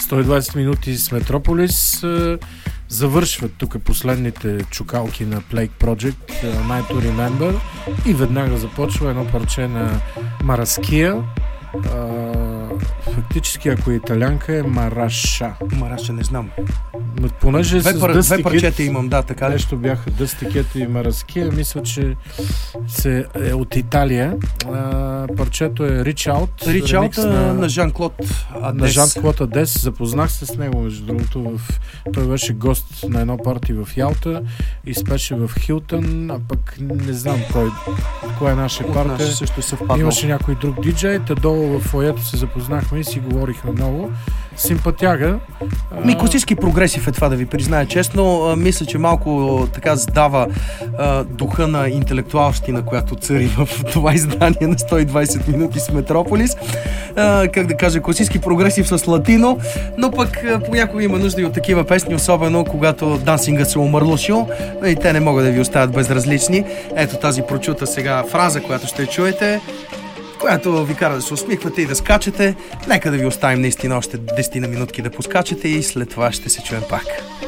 120 минути с Метрополис завършват тук последните чукалки на Plague Project, Night to Remember, и веднага започва едно парче на Мараския. Фактически, ако е италянка, е Мараша. Мараша не знам. Понеже две парчета имам, да, така ли? Нещо бяха Дъстикет и Мараския. Мисля, че е от Италия. Парчето е Reach Out. Reach Out на Жан-Клод Адес. На Жан-Клод Адес. Запознах се с него, между другото. Той беше гост на едно парти в Ялта и спеше в Хилтън, а пък не знам кой е нашия парти. Имаше някой друг диджей. Долу в фоето се запознахме и си говорихме много. Симпатяга. Класически прогресив е това, да ви призная честно. Мисля, че малко така сдава духа на интелектуалщина, която цари в това издание на 120 минути с Метрополис. Как да кажа, класически прогресив с латино, но пък понякога има нужда и от такива песни, особено когато дансинга се омърлушил и те не могат да ви оставят безразлични. Ето тази прочута сега фраза, която ще чуете, която ви кара да се усмихвате и да скачате. Нека да ви оставим наистина още 10 минутки да поскачате и след това ще се чуем пак.